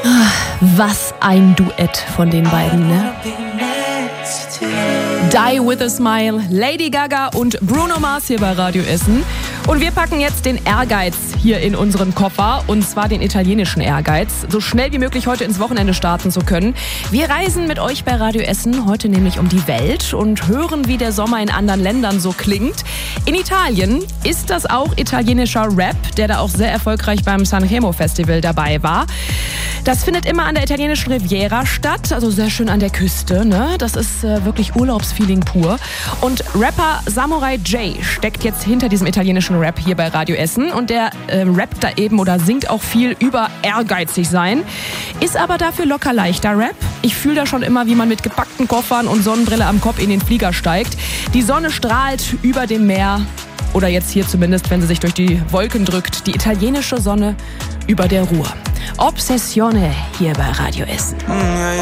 Was ein Duett von den beiden, ne? Die with a Smile, Lady Gaga und Bruno Mars hier bei Radio Essen. Und wir packen jetzt den Ehrgeiz hier in unseren Koffer, und zwar den italienischen Ehrgeiz, so schnell wie möglich heute ins Wochenende starten zu können. Wir reisen mit euch bei Radio Essen heute nämlich um die Welt und hören, wie der Sommer in anderen Ländern so klingt. In Italien ist das auch italienischer Rap, der da auch sehr erfolgreich beim Sanremo Festival dabei war. Das findet immer an der italienischen Riviera statt, also sehr schön an der Küste, ne? Das ist wirklich Urlaubsfeeling pur. Und Rapper Samurai J steckt jetzt hinter diesem italienischen Rap hier bei Radio Essen, und der rappt da eben oder singt auch viel über ehrgeizig sein, ist aber dafür locker leichter Rap. Ich fühle da schon immer, wie man mit gepackten Koffern und Sonnenbrille am Kopf in den Flieger steigt. Die Sonne strahlt über dem Meer, oder jetzt hier zumindest, wenn sie sich durch die Wolken drückt, die italienische Sonne über der Ruhr. Obsessione hier bei Radio Essen.